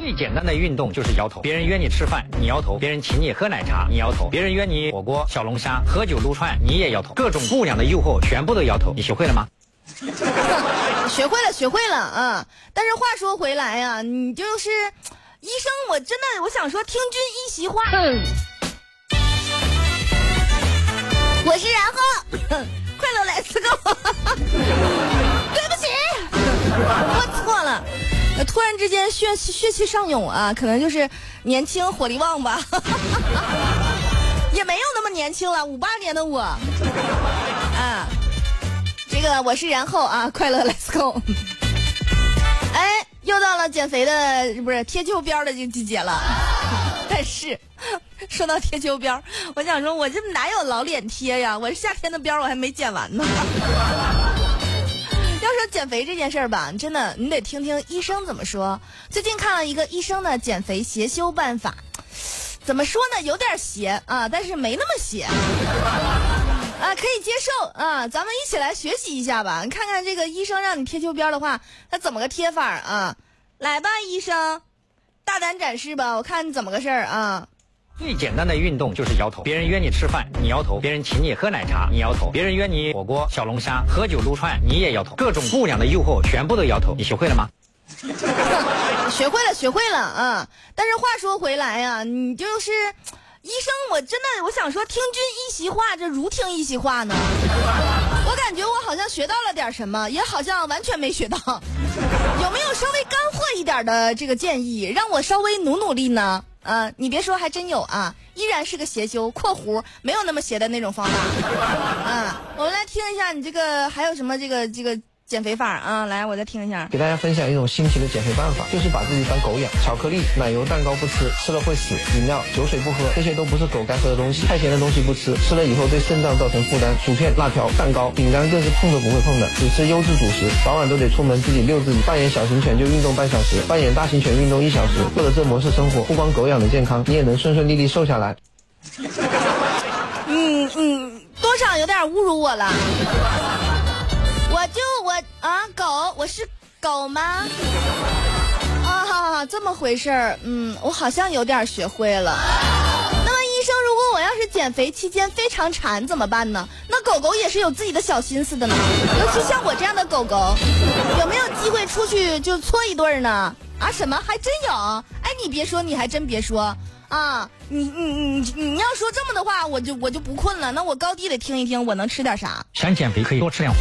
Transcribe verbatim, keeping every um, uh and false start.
最简单的运动就是摇头。别人约你吃饭，你摇头；别人请你喝奶茶，你摇头；别人约你火锅、小龙虾、喝酒撸串，你也摇头。各种姑娘的诱惑，全部都摇头。你学会了吗？ 学会了，学会了啊！但是话说回来呀、啊，你就是医生，我真的我想说，听君一席话。嗯、我是然后，快乐来自购。对不起，我错了。突然之间血血气上涌啊，可能就是年轻火力旺吧。也没有那么年轻了，五八年的我啊。这个我是然后啊，快乐 Let's go。 哎，又到了减肥的不是贴秋膘的这个季节了。但是说到贴秋膘，我想说我这哪有老脸贴呀，我夏天的膘我还没剪完呢。要说减肥这件事儿吧，真的你得听听医生怎么说。最近看了一个医生的减肥邪修办法，怎么说呢，有点邪啊，但是没那么邪啊，可以接受啊，咱们一起来学习一下吧，看看这个医生让你贴秋膘的话，他怎么个贴法啊？来吧，医生，大胆展示吧，我看你怎么个事儿啊。 最简单的运动就是摇头。别人约你吃饭，你摇头；别人请你喝奶茶，你摇头；别人约你火锅、小龙虾、喝酒撸串，你也摇头。各种姑娘的诱惑，全部都摇头。你学会了吗？ 学会了，学会了啊！但是话说回来呀、啊，你就是医生，我真的我想说，听君一席话，这如听一席话呢。我感觉我好像学到了点什么，也好像完全没学到。有没有稍微干货一点的这个建议，让我稍微努努力呢？啊，你别说，还真有啊，依然是个邪修（括弧没有那么邪的那种方法）啊。我们来听一下你这个还有什么这个这个减肥法啊？来，我再听一下。 给大家分享一种新奇的减肥办法，就是把自己当狗养。巧克力、奶油、蛋糕不吃，吃了会死；饮料、酒水不喝，这些都不是狗该喝的东西。太咸的东西不吃，吃了以后对肾脏造成负担。薯片、辣条、蛋糕、饼干更是碰都不会碰的，只吃优质主食。早晚都得出门自己遛自己，扮演小型犬就运动半小时，扮演大型犬运动一小时。过了这模式生活，不光狗养的健康，你也能顺顺利利瘦下来。 嗯嗯，多少有点侮辱我了。我就我啊，狗，我是狗吗？啊，这么回事儿。嗯，我好像有点学会了。那么医生，如果我要是减肥期间非常馋怎么办呢？那狗狗也是有自己的小心思的呢，尤其像我这样的狗狗，有没有机会出去就搓一顿呢？啊，什么还真有？哎，你别说，你还真别说啊！你你你你要说这么的话，我就我就不困了。那我高低得听一听，我能吃点啥？ 想减肥可以多吃点